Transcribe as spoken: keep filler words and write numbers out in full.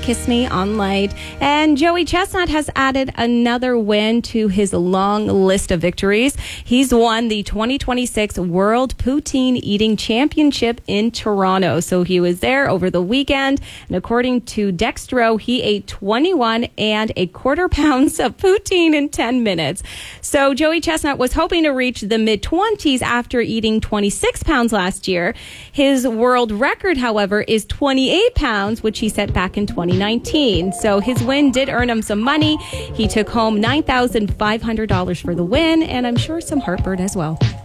Kiss Me on Light. And Joey Chestnut has added another win to his long list of victories. He's won the twenty twenty-six World Poutine Eating Championship in Toronto. So he was there over the weekend. And according to Dextro, he ate twenty-one and a quarter pounds of poutine in ten minutes. So Joey Chestnut was hoping to reach the mid-twenties after eating twenty-six pounds last year. His world record, however, is twenty-eight pounds, which he set back in twenty nineteen. So his win did earn him some money. He took home nine thousand five hundred dollars for the win, and I'm sure some heartburn as well.